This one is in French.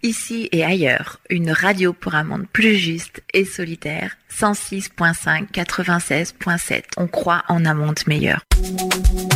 ici et ailleurs, une radio pour un monde plus juste et solidaire. 106.5, 96.7. On croit en un monde meilleur.